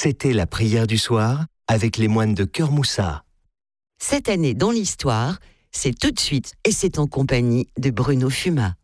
C'était la prière du soir avec les moines de Cœur Moussat. Cette année dans l'histoire, c'est tout de suite et c'est en compagnie de Bruno Fumat.